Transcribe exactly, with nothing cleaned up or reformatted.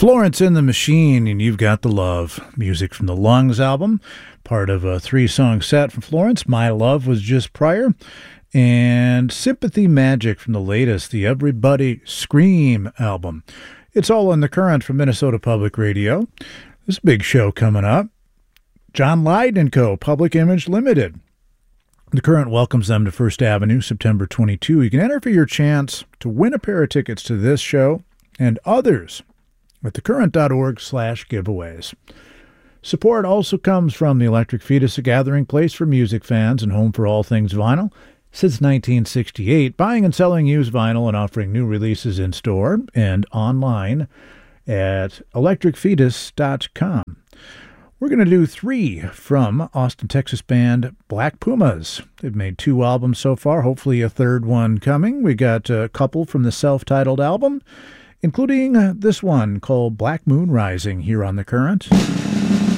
Florence and the Machine, and You've Got the Love. Music from the Lungs album, part of a three-song set from Florence. My Love was just prior. And Sympathy Magic from the latest, the Everybody Scream album. It's all in the current from Minnesota Public Radio. There's a big show coming up. John Lydon and Co., Public Image Limited. The Current welcomes them to First Avenue, September twenty-second. You can enter for your chance to win a pair of tickets to this show and others at thecurrent.org slash giveaways. Support also comes from the Electric Fetus, a gathering place for music fans and home for all things vinyl. Since nineteen sixty-eight, buying and selling used vinyl and offering new releases in store and online at electric fetus dot com. We're going to do three from Austin, Texas band Black Pumas. They've made two albums so far, hopefully a third one coming. We got a couple from the self-titled album, including this one called Black Moon Rising here on The Current.